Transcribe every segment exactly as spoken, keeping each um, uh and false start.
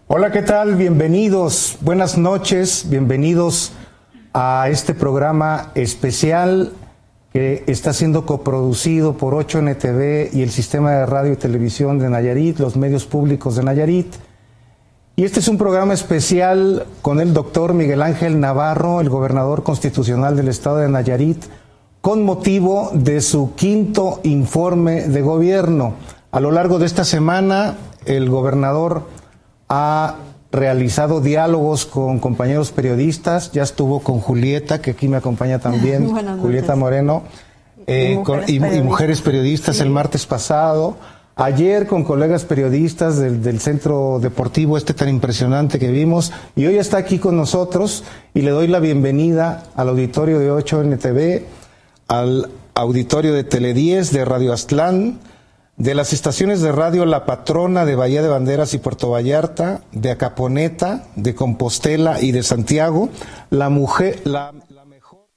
Hola, ¿qué tal? Bienvenidos, buenas noches, bienvenidos a este programa especial que está siendo coproducido por ocho N T V y el Sistema de Radio y Televisión de Nayarit, los medios públicos de Nayarit. Y este es un programa especial con el doctor Miguel Ángel Navarro, el gobernador constitucional del estado de Nayarit, con motivo de su quinto informe de gobierno. A lo largo de esta semana, el gobernador ha realizado diálogos con compañeros periodistas, ya estuvo con Julieta, que aquí me acompaña también, Julieta Moreno, eh, y, mujeres con, y, y mujeres periodistas sí. El martes pasado, ayer con colegas periodistas del, del centro deportivo este tan impresionante que vimos, y hoy está aquí con nosotros, y le doy la bienvenida al auditorio de ocho N T V, al auditorio de Tele diez, de Radio Aztlán, de las estaciones de radio La Patrona, de Bahía de Banderas y Puerto Vallarta, de Acaponeta, de Compostela y de Santiago, la mujer, la, la mejor,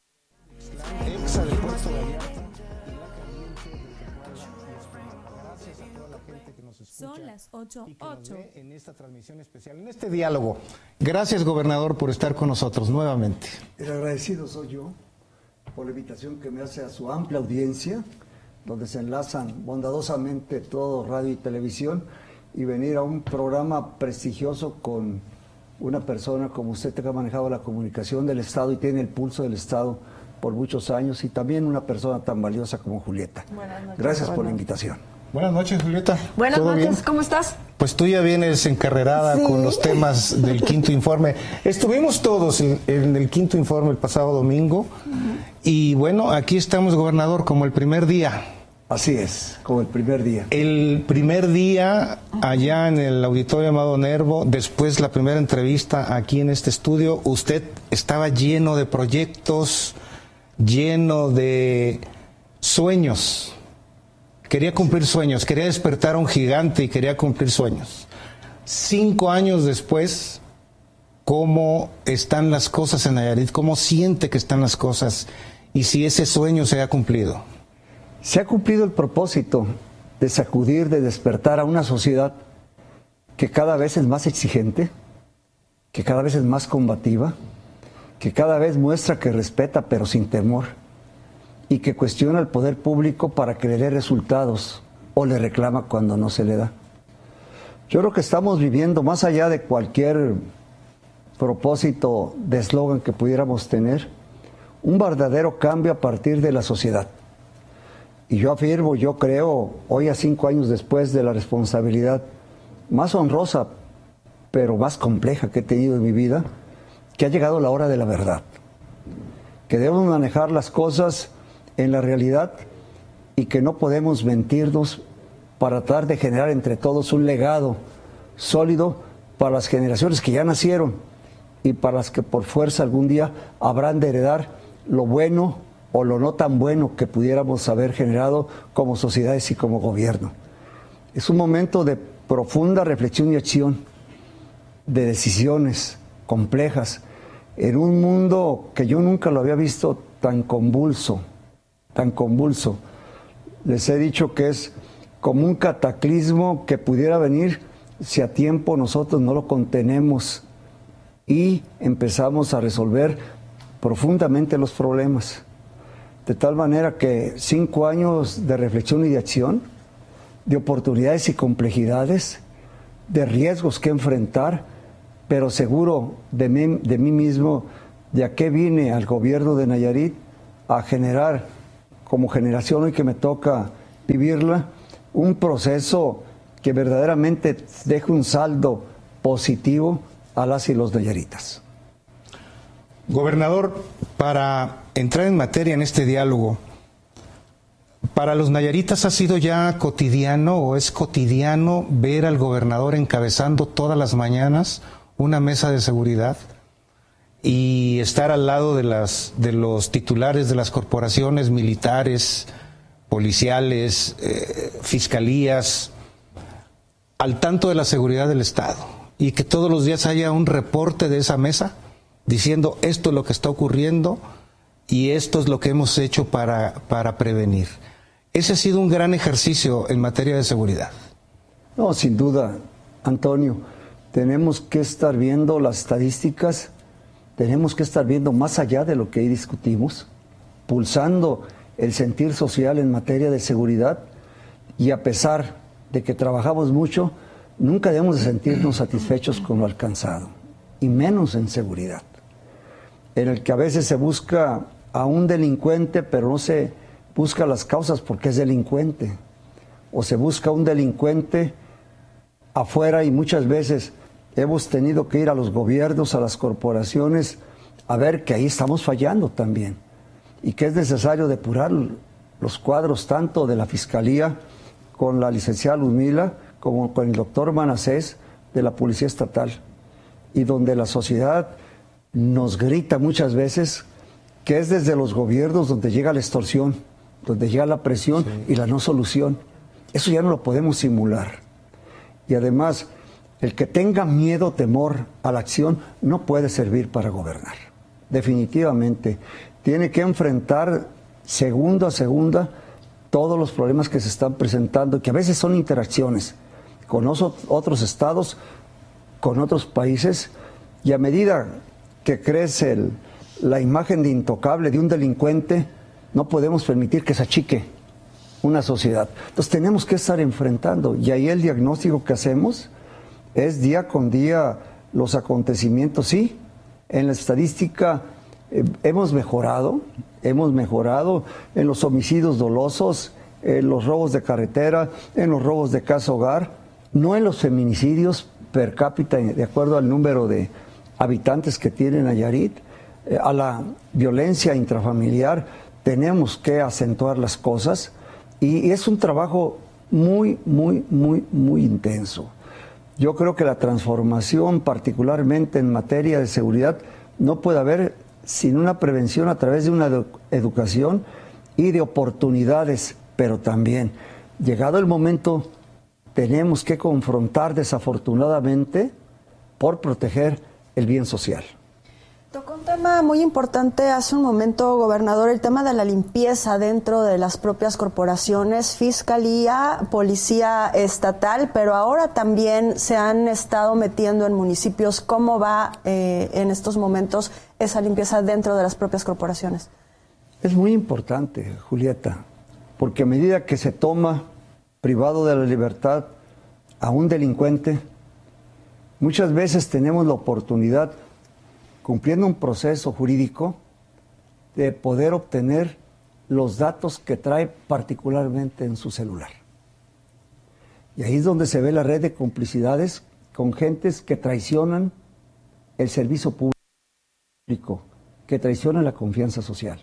la exa de Puerto Vallarta, y la caliente de Tecuala. Gracias a toda la gente que nos escucha. Son las ocho, y que ocho. Nos ve en esta transmisión especial, en este diálogo. Gracias, gobernador, por estar con nosotros nuevamente. El agradecido soy yo por la invitación que me hace a su amplia audiencia, donde se enlazan bondadosamente todo radio y televisión, y venir a un programa prestigioso con una persona como usted que ha manejado la comunicación del Estado y tiene el pulso del Estado por muchos años, y también una persona tan valiosa como Julieta. Buenas noches. Gracias Buenas. por la invitación. Buenas noches, Julieta. Buenas ¿Todo noches, bien? ¿Cómo estás? Pues tú ya vienes encarrerada Sí. con los temas del quinto informe. Estuvimos todos en, en el quinto informe el pasado domingo, uh-huh. Y bueno, aquí estamos, gobernador, como el primer día. Así es, como el primer día. El primer día allá en el Auditorio Amado Nervo, después la primera entrevista aquí en este estudio, usted estaba lleno de proyectos, lleno de sueños. Quería cumplir sueños, quería despertar a un gigante y quería cumplir sueños. Cinco años después, ¿cómo están las cosas en Nayarit? ¿Cómo siente que están las cosas? Y si ese sueño se ha cumplido. Se ha cumplido el propósito de sacudir, de despertar a una sociedad que cada vez es más exigente, que cada vez es más combativa, que cada vez muestra que respeta pero sin temor, y que cuestiona al poder público para que le dé resultados o le reclama cuando no se le da. Yo creo que estamos viviendo, más allá de cualquier propósito de eslogan que pudiéramos tener, un verdadero cambio a partir de la sociedad. Y yo afirmo, yo creo, hoy a cinco años después de la responsabilidad más honrosa, pero más compleja que he tenido en mi vida, que ha llegado la hora de la verdad. Que debemos manejar las cosas en la realidad y que no podemos mentirnos para tratar de generar entre todos un legado sólido para las generaciones que ya nacieron y para las que por fuerza algún día habrán de heredar lo bueno o lo no tan bueno que pudiéramos haber generado como sociedades y como gobierno. Es un momento de profunda reflexión y acción, de decisiones complejas, en un mundo que yo nunca lo había visto tan convulso, tan convulso. Les he dicho que es como un cataclismo que pudiera venir si a tiempo nosotros no lo contenemos y empezamos a resolver profundamente los problemas. De tal manera que cinco años de reflexión y de acción, de oportunidades y complejidades, de riesgos que enfrentar, pero seguro de mí, de mí mismo, de a qué vine al gobierno de Nayarit a generar, como generación hoy que me toca vivirla, un proceso que verdaderamente deje un saldo positivo a las y los nayaritas. Gobernador, para entrar en materia en este diálogo, ¿para los nayaritas ha sido ya cotidiano o es cotidiano ver al gobernador encabezando todas las mañanas una mesa de seguridad y estar al lado de las de los titulares de las corporaciones militares, policiales, eh, fiscalías, al tanto de la seguridad del Estado, y que todos los días haya un reporte de esa mesa diciendo esto es lo que está ocurriendo y esto es lo que hemos hecho para, para prevenir? Ese ha sido un gran ejercicio en materia de seguridad. No, sin duda, Antonio. tenemos que estar viendo las estadísticas, tenemos que estar viendo más allá de lo que ahí discutimos, pulsando el sentir social en materia de seguridad, y a pesar de que trabajamos mucho, nunca debemos de sentirnos satisfechos con lo alcanzado, y menos en seguridad, en el que a veces se busca a un delincuente, pero no se busca las causas porque es delincuente, o se busca a un delincuente afuera, y muchas veces hemos tenido que ir a los gobiernos, a las corporaciones, a ver que ahí estamos fallando también, y que es necesario depurar los cuadros tanto de la Fiscalía con la licenciada Ludmila como con el doctor Manasés de la Policía Estatal, y donde la sociedad nos grita muchas veces que es desde los gobiernos donde llega la extorsión, donde llega la presión sí. y la no solución. Eso ya no lo podemos simular. Y además, el que tenga miedo, temor a la acción no puede servir para gobernar. Definitivamente. Tiene que enfrentar segunda a segunda todos los problemas que se están presentando, que a veces son interacciones con otros estados, con otros países, y a medida que crece el, la imagen de intocable de un delincuente, no podemos permitir que se achique una sociedad. Entonces tenemos que estar enfrentando, y ahí el diagnóstico que hacemos es día con día los acontecimientos. Sí, en la estadística eh, hemos mejorado, hemos mejorado en los homicidios dolosos, en los robos de carretera, en los robos de casa hogar, no en los feminicidios per cápita, de acuerdo al número de habitantes que tiene Nayarit, eh, a la violencia intrafamiliar. Tenemos que acentuar las cosas, y, y es un trabajo muy, muy, muy, muy intenso. Yo creo que la transformación, particularmente en materia de seguridad, no puede haber sin una prevención a través de una edu- educación y de oportunidades, pero también, llegado el momento, tenemos que confrontar desafortunadamente por proteger el bien social. Tocó un tema muy importante hace un momento, gobernador, el tema de la limpieza dentro de las propias corporaciones, Fiscalía, Policía Estatal, pero ahora también se han estado metiendo en municipios. ¿Cómo va eh, en estos momentos esa limpieza dentro de las propias corporaciones? Es muy importante, Julieta, porque a medida que se toma privado de la libertad a un delincuente, muchas veces tenemos la oportunidad, cumpliendo un proceso jurídico, de poder obtener los datos que trae particularmente en su celular. Y ahí es donde se ve la red de complicidades con gentes que traicionan el servicio público, que traicionan la confianza social.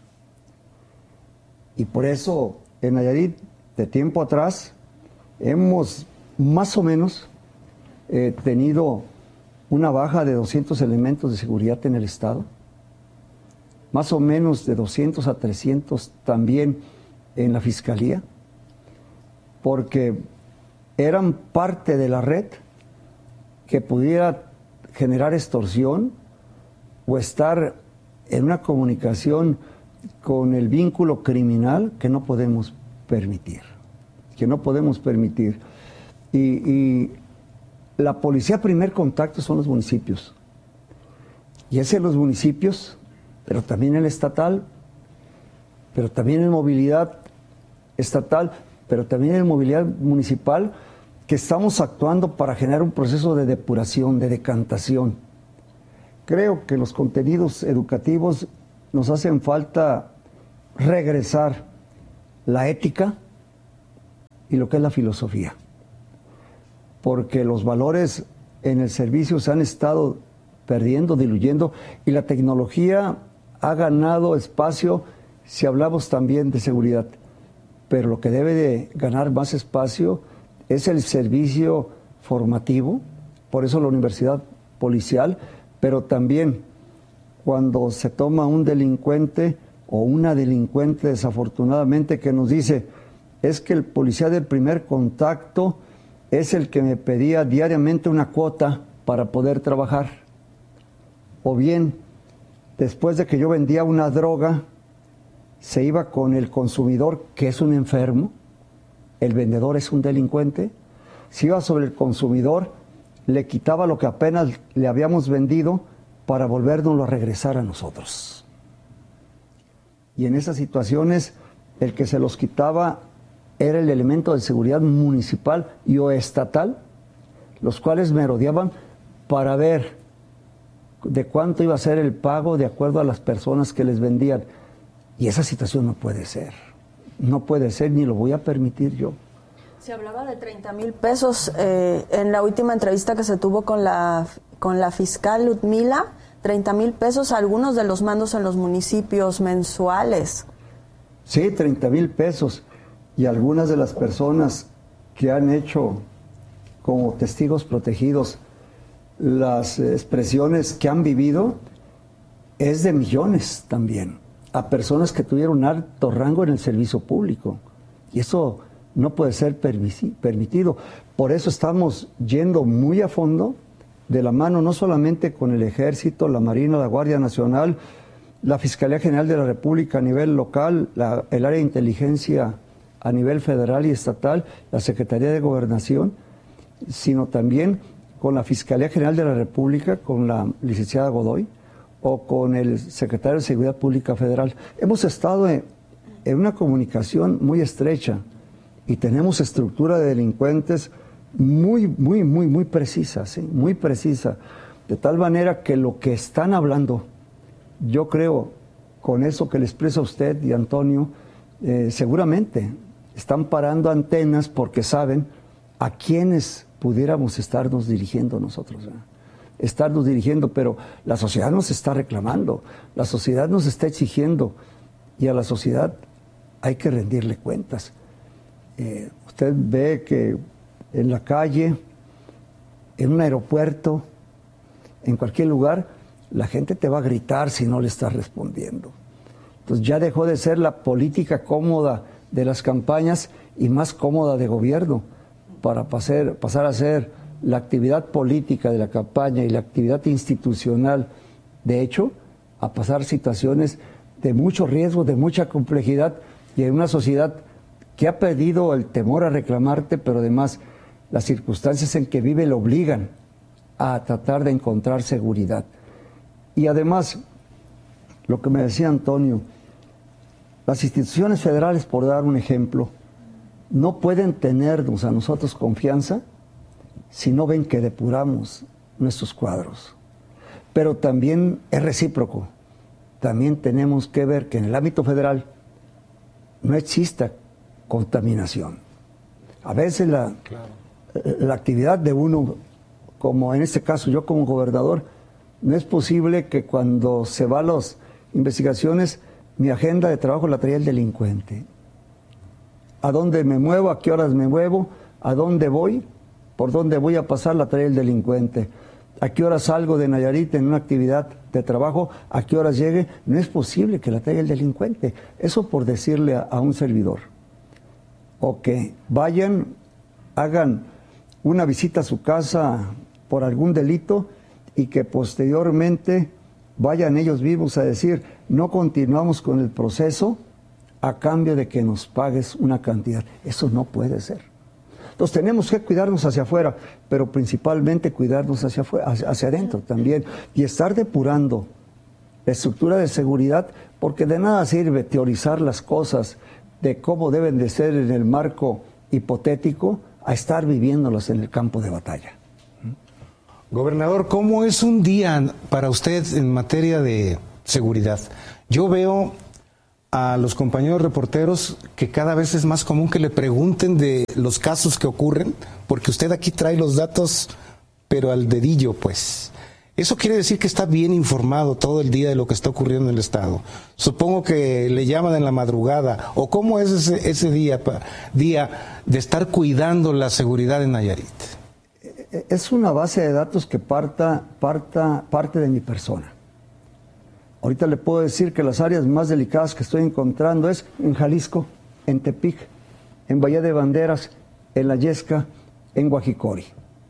Y por eso, en Nayarit, de tiempo atrás, hemos más o menos eh, tenido una baja de doscientos elementos de seguridad en el estado, más o menos de doscientos a trescientos también en la Fiscalía, porque eran parte de la red que pudiera generar extorsión o estar en una comunicación con el vínculo criminal que no podemos permitir, que no podemos permitir. Y, y la policía, primer contacto son los municipios. Y es en los municipios, pero también en el estatal, pero también en movilidad estatal, pero también en movilidad municipal, que estamos actuando para generar un proceso de depuración, de decantación. Creo que los contenidos educativos nos hacen falta regresar la ética y lo que es la filosofía, porque los valores en el servicio se han estado perdiendo, diluyendo, y la tecnología ha ganado espacio si hablamos también de seguridad, pero lo que debe de ganar más espacio es el servicio formativo, por eso la universidad policial, pero también cuando se toma un delincuente o una delincuente desafortunadamente que nos dice, es que el policía del primer contacto es el que me pedía diariamente una cuota para poder trabajar. O bien, después de que yo vendía una droga, se iba con el consumidor, que es un enfermo, el vendedor es un delincuente, se iba sobre el consumidor, le quitaba lo que apenas le habíamos vendido para volvernoslo a regresar a nosotros. Y en esas situaciones, el que se los quitaba era el elemento de seguridad municipal y o estatal, los cuales merodeaban para ver de cuánto iba a ser el pago de acuerdo a las personas que les vendían. Y esa situación no puede ser. No puede ser, ni lo voy a permitir yo. Se hablaba de treinta mil pesos eh, en la última entrevista que se tuvo con la, con la fiscal Ludmila, treinta mil pesos a algunos de los mandos en los municipios mensuales. Sí, treinta mil pesos. Y algunas de las personas que han hecho como testigos protegidos las expresiones que han vivido es de millones también, a personas que tuvieron alto rango en el servicio público. Y eso no puede ser permitido. Por eso estamos yendo muy a fondo, de la mano no solamente con el Ejército, la Marina, la Guardia Nacional, la Fiscalía General de la República a nivel local, la, el área de inteligencia a nivel federal y estatal, la Secretaría de Gobernación, sino también con la Fiscalía General de la República, con la licenciada Godoy, o con el Secretario de Seguridad Pública Federal. Hemos estado en, en una comunicación muy estrecha y tenemos estructura de delincuentes muy, muy, muy, muy precisa, ¿sí? Muy precisa, de tal manera que lo que están hablando, yo creo, con eso que le expresa usted y Antonio, eh, seguramente están parando antenas porque saben a quiénes pudiéramos estarnos dirigiendo nosotros, ¿verdad? Estarnos dirigiendo, pero la sociedad nos está reclamando, la sociedad nos está exigiendo y a la sociedad hay que rendirle cuentas. Eh, usted ve que en la calle, en un aeropuerto, en cualquier lugar, la gente te va a gritar si no le estás respondiendo. Entonces ya dejó de ser la política cómoda de las campañas y más cómoda de gobierno para pasar, pasar a ser la actividad política de la campaña y la actividad institucional, de hecho, a pasar situaciones de mucho riesgo, de mucha complejidad y en una sociedad que ha perdido el temor a reclamarte, pero además las circunstancias en que vive le obligan a tratar de encontrar seguridad. Y además, lo que me decía Antonio, las instituciones federales, por dar un ejemplo, no pueden tenernos a nosotros confianza si no ven que depuramos nuestros cuadros. Pero también es recíproco. También tenemos que ver que en el ámbito federal no exista contaminación. A veces la, claro. la actividad de uno, como en este caso yo como gobernador, no es posible que cuando se va a las investigaciones, mi agenda de trabajo la traía el delincuente. ¿A dónde me muevo? ¿A qué horas me muevo? ¿A dónde voy? ¿Por dónde voy a pasar? La traía el delincuente. ¿A qué horas salgo de Nayarit en una actividad de trabajo? ¿A qué horas llegue? No es posible que la traiga el delincuente. Eso por decirle a, a un servidor. O que vayan, hagan una visita a su casa por algún delito y que posteriormente vayan ellos vivos a decir, no continuamos con el proceso a cambio de que nos pagues una cantidad. Eso no puede ser. Entonces tenemos que cuidarnos hacia afuera, pero principalmente cuidarnos hacia afuera, hacia, hacia adentro también, y estar depurando la estructura de seguridad, porque de nada sirve teorizar las cosas de cómo deben de ser en el marco hipotético a estar viviéndolas en el campo de batalla. Gobernador, ¿cómo es un día para usted en materia de seguridad? Yo veo a los compañeros reporteros que cada vez es más común que le pregunten de los casos que ocurren, porque usted aquí trae los datos, pero al dedillo, pues. Eso quiere decir que está bien informado todo el día de lo que está ocurriendo en el Estado. Supongo que le llaman en la madrugada, o cómo es ese, ese día, día de estar cuidando la seguridad en Nayarit. Es una base de datos que parta, parta, parte de mi persona. Ahorita le puedo decir que las áreas más delicadas que estoy encontrando es en Jalisco, en Tepic, en Bahía de Banderas, en La Yesca, en Guajicori.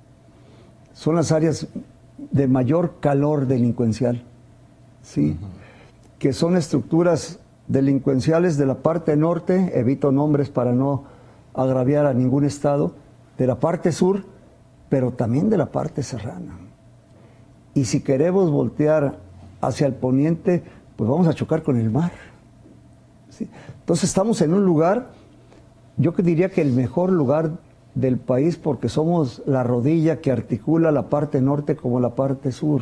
Son las áreas de mayor calor delincuencial, ¿sí? Uh-huh. Que son estructuras delincuenciales de la parte norte, evito nombres para no agraviar a ningún estado, de la parte sur, pero también de la parte serrana. Y si queremos voltear hacia el poniente, pues vamos a chocar con el mar. ¿Sí? Entonces estamos en un lugar, yo que diría que el mejor lugar del país, porque somos la rodilla que articula la parte norte como la parte sur,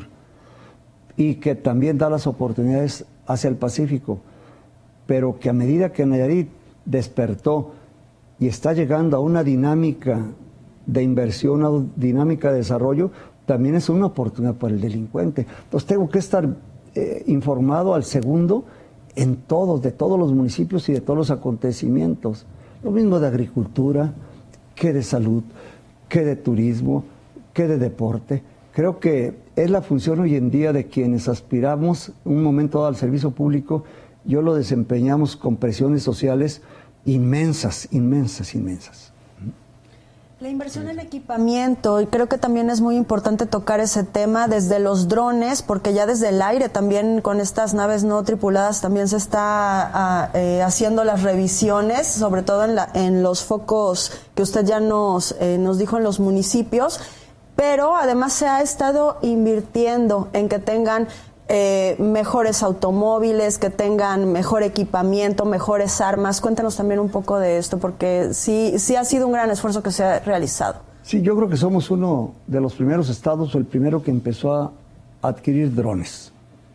y que también da las oportunidades hacia el Pacífico, pero que a medida que Nayarit despertó y está llegando a una dinámica de inversión, una dinámica de desarrollo, también es una oportunidad para el delincuente. Entonces tengo que estar eh, informado al segundo en todos, de todos los municipios y de todos los acontecimientos. Lo mismo de agricultura, que de salud, que de turismo, que de deporte. Creo que es la función hoy en día de quienes aspiramos un momento dado al servicio público. Yo lo desempeñamos con presiones sociales inmensas, inmensas, inmensas. La inversión en equipamiento, y creo que también es muy importante tocar ese tema desde los drones, porque ya desde el aire también con estas naves no tripuladas también se está eh, haciendo las revisiones, sobre todo en, la, en los focos que usted ya nos, eh, nos dijo en los municipios, pero además se ha estado invirtiendo en que tengan Eh, mejores automóviles, que tengan mejor equipamiento, mejores armas. Cuéntanos también un poco de esto, porque sí, sí ha sido un gran esfuerzo que se ha realizado. Sí, yo creo que somos uno de los primeros estados, o el primero que empezó a adquirir drones.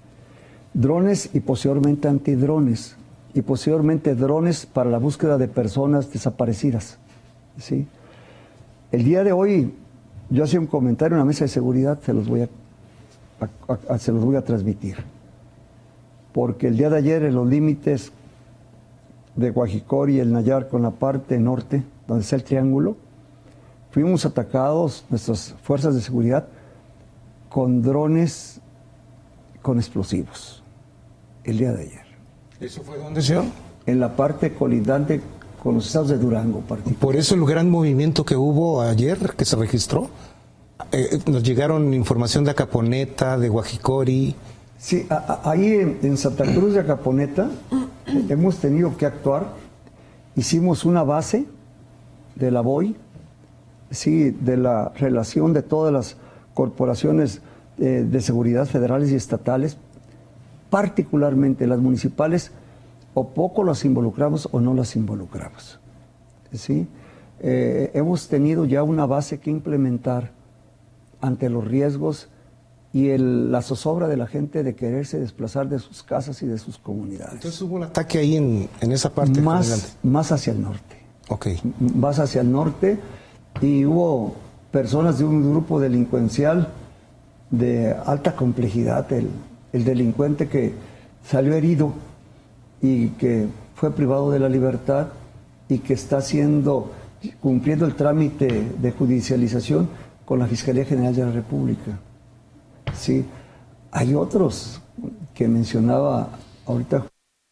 Drones y posteriormente antidrones, y posteriormente drones para la búsqueda de personas desaparecidas. ¿Sí? El día de hoy, yo hacía un comentario en la mesa de seguridad, se los voy a A, a, a, se los voy a transmitir, porque el día de ayer en los límites de Guajicori y el Nayar con la parte norte, donde está el triángulo, fuimos atacados, nuestras fuerzas de seguridad, con drones con explosivos, el día de ayer. ¿Eso fue dónde, señor? En la parte colindante con los estados de Durango. Por eso el gran movimiento que hubo ayer, que se registró. Eh, nos llegaron información de Acaponeta, de Guajicori. Sí, a, a, ahí en, en Santa Cruz de Acaponeta eh, hemos tenido que actuar. Hicimos una base de la B O I, sí, de la relación de todas las corporaciones eh, de seguridad federales y estatales, particularmente las municipales, o poco las involucramos o no las involucramos. ¿Sí? Eh, hemos tenido ya una base que implementar ante los riesgos y el, la zozobra de la gente de quererse desplazar de sus casas y de sus comunidades. Entonces hubo un ataque ahí en, en esa parte. Más, más hacia el norte. Ok. Más hacia el norte, y hubo personas de un grupo delincuencial de alta complejidad, el, el delincuente que salió herido y que fue privado de la libertad y que está haciendo, cumpliendo el trámite de judicialización con la Fiscalía General de la República. Sí, hay otros que mencionaba ahorita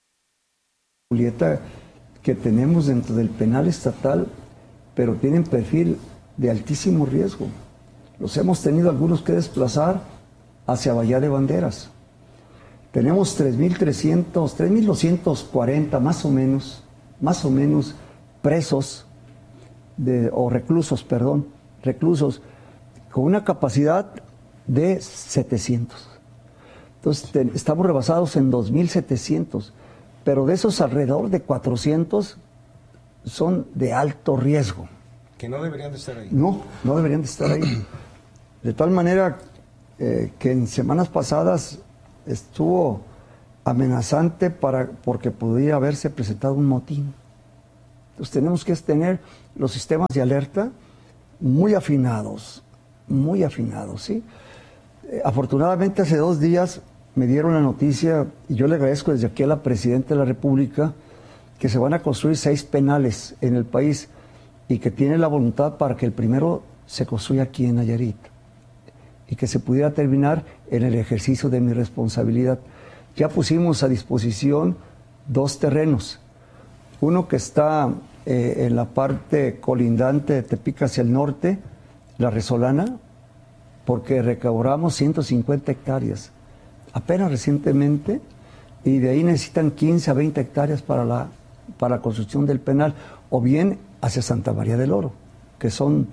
Julieta, que tenemos dentro del penal estatal, pero tienen perfil de altísimo riesgo. Los hemos tenido algunos que desplazar hacia Bahía de Banderas. Tenemos tres mil trescientos, tres mil doscientos cuarenta más o menos, más o menos presos de, o reclusos, perdón, reclusos con una capacidad de setecientos. Entonces te, estamos rebasados en dos mil setecientos, pero de esos alrededor de cuatrocientos son de alto riesgo. Que no deberían de estar ahí. No, no deberían de estar ahí. De tal manera eh, que en semanas pasadas estuvo amenazante para, porque podría haberse presentado un motín. Entonces tenemos que tener los sistemas de alerta muy afinados, muy afinados, ¿sí? Eh, afortunadamente hace dos días me dieron la noticia, y yo le agradezco desde aquí a la Presidenta de la República, que se van a construir seis penales en el país y que tiene la voluntad para que el primero se construya aquí en Nayarit y que se pudiera terminar en el ejercicio de mi responsabilidad. Ya pusimos a disposición dos terrenos, uno que está eh, en la parte colindante de Tepic hacia el norte, La Resolana, porque recaudamos ciento cincuenta hectáreas, apenas recientemente, y de ahí necesitan quince a veinte hectáreas para la, para la construcción del penal, o bien hacia Santa María del Oro, que son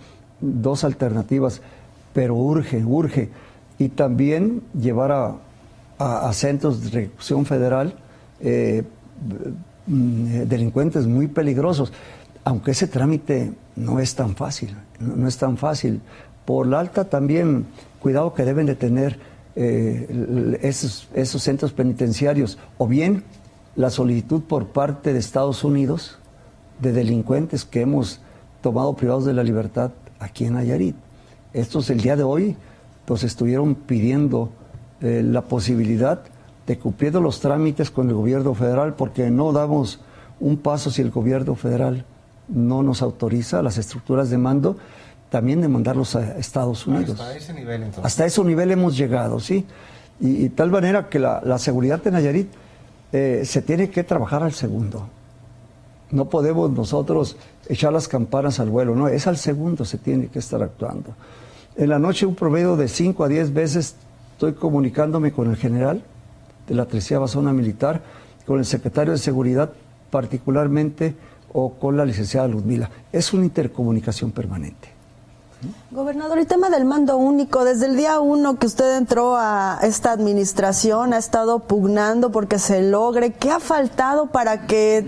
dos alternativas, pero urge, urge. Y también llevar a, a, a centros de ejecución federal eh, delincuentes muy peligrosos, aunque ese trámite no es tan fácil, no, no es tan fácil. Por la alta también, cuidado que deben de tener eh, esos, esos centros penitenciarios, o bien la solicitud por parte de Estados Unidos de delincuentes que hemos tomado privados de la libertad aquí en Nayarit. Estos el día de hoy pues estuvieron pidiendo eh, la posibilidad de cumplir los trámites con el gobierno federal, porque no damos un paso si el gobierno federal no nos autoriza, las estructuras de mando, también de mandarlos a Estados Unidos. Hasta ese nivel, entonces. Hasta ese nivel hemos llegado, sí. Y, y tal manera que la, la seguridad de Nayarit eh, se tiene que trabajar al segundo. No podemos nosotros echar las campanas al vuelo, no, es al segundo se tiene que estar actuando. En la noche un promedio de cinco a diez veces estoy comunicándome con el general de la treceava Zona Militar, con el secretario de Seguridad particularmente, o con la licenciada Ludmila. Es una intercomunicación permanente. Gobernador, el tema del mando único, desde el día uno que usted entró a esta administración, ha estado pugnando porque se logre. ¿Qué ha faltado para que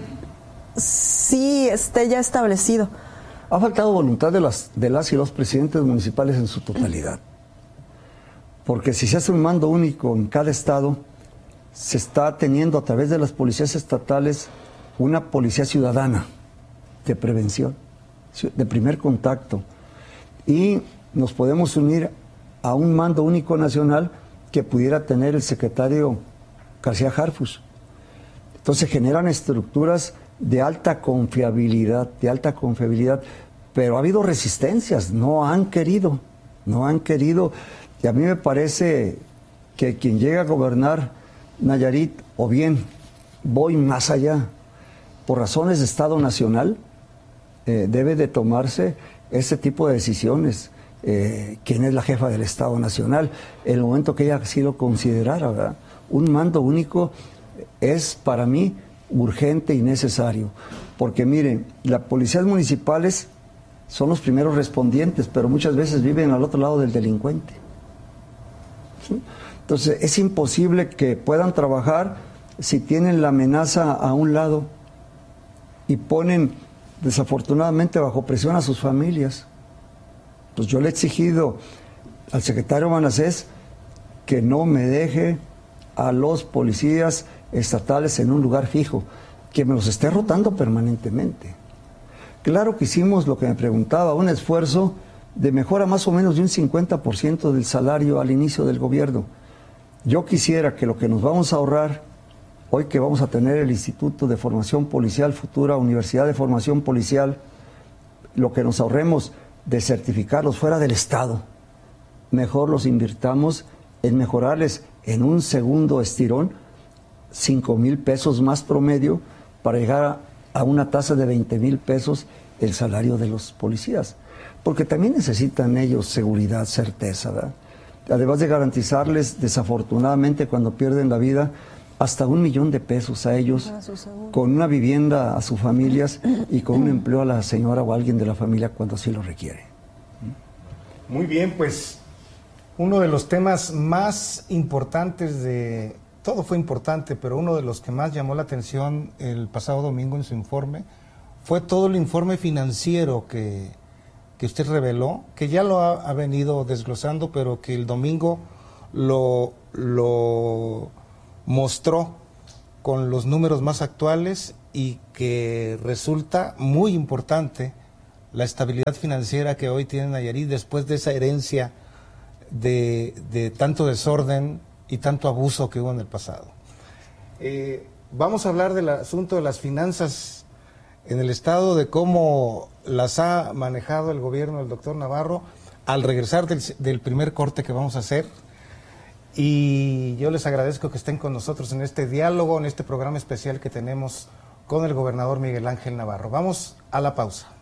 sí esté ya establecido? Ha faltado voluntad de las, de las y los presidentes municipales en su totalidad. Porque si se hace un mando único en cada estado, se está teniendo a través de las policías estatales una policía ciudadana de prevención, de primer contacto. Y nos podemos unir a un mando único nacional que pudiera tener el secretario García Harfuch. Entonces generan estructuras de alta confiabilidad, de alta confiabilidad, pero ha habido resistencias, no han querido, no han querido, y a mí me parece que quien llega a gobernar Nayarit, o bien voy más allá, por razones de Estado Nacional, eh, debe de tomarse ese tipo de decisiones. Eh, ¿Quién es la jefa del Estado Nacional? En el momento que ella así lo considerara, ¿verdad? Un mando único es para mí urgente y necesario, porque miren, las policías municipales son los primeros respondientes, pero muchas veces viven al otro lado del delincuente. ¿Sí? Entonces es imposible que puedan trabajar si tienen la amenaza a un lado y ponen desafortunadamente bajo presión a sus familias. Pues yo le he exigido al secretario Manasés que no me deje a los policías estatales en un lugar fijo, que me los esté rotando permanentemente. Claro que hicimos lo que me preguntaba, un esfuerzo de mejora más o menos de un cincuenta por ciento del salario al inicio del gobierno. Yo quisiera que lo que nos vamos a ahorrar, hoy que vamos a tener el Instituto de Formación Policial, futura Universidad de Formación Policial, lo que nos ahorremos de certificarlos fuera del Estado, mejor los invirtamos en mejorarles en un segundo estirón cinco mil pesos más promedio para llegar a, a una tasa de veinte mil pesos el salario de los policías, porque también necesitan ellos seguridad, certeza, ¿verdad? Además de garantizarles, desafortunadamente, cuando pierden la vida, hasta un millón de pesos a ellos, con una vivienda a sus familias y con un empleo a la señora o a alguien de la familia cuando así lo requiere. Muy bien, pues uno de los temas más importantes de... Todo fue importante, pero uno de los que más llamó la atención el pasado domingo en su informe fue todo el informe financiero que, que usted reveló, que ya lo ha, ha venido desglosando, pero que el domingo lo... lo mostró con los números más actuales y que resulta muy importante la estabilidad financiera que hoy tiene Nayarit después de esa herencia de, de tanto desorden y tanto abuso que hubo en el pasado. Eh, vamos a hablar del asunto de las finanzas en el Estado, de cómo las ha manejado el gobierno del doctor Navarro al regresar del, del primer corte que vamos a hacer. Y yo les agradezco que estén con nosotros en este diálogo, en este programa especial que tenemos con el gobernador Miguel Ángel Navarro. Vamos a la pausa.